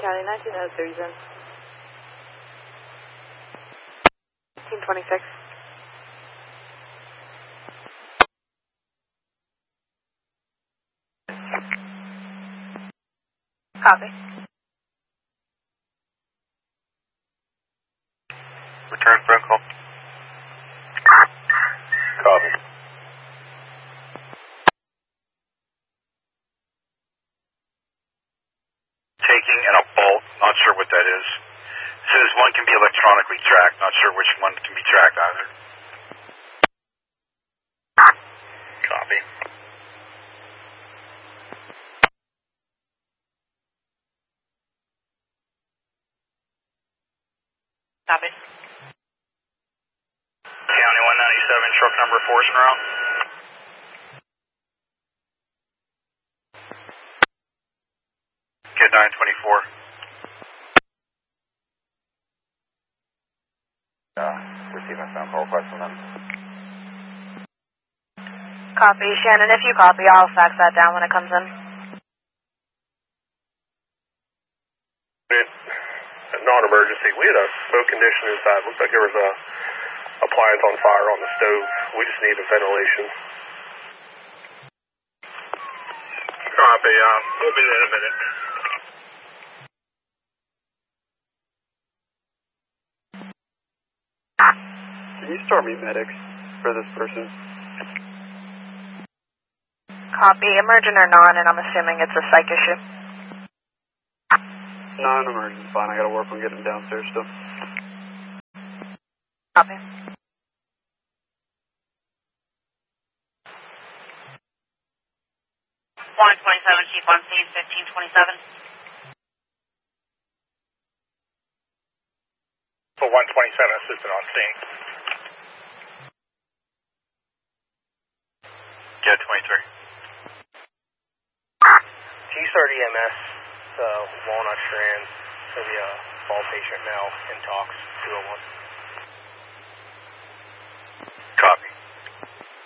County 1903, Zen. 1926. Copy. Return phone call. Copy. Taking and a bolt, not sure what that is. It says one can be electronically tracked, not sure which one can be tracked either. Copy. Copy. County 197, truck number 4 is en route. Kid 924. Receiving phone call request from them. Copy. Shannon, if you copy, I'll fax that down when it comes in. Non-emergency. We had a smoke condition inside. Looks like there was a appliance on fire on the stove. We just needed ventilation. Copy. We'll be there in a minute. Can you start me medics for this person? Copy. Emergent or non, and I'm assuming it's a psych issue. Non-emergent, fine. I gotta work on getting him downstairs still. Copy. 127, Chief on scene, 1527. For 127, assistant on scene. Jet 23. G-Start EMS, Walnut Strand, for the fall patient now in talks, 201.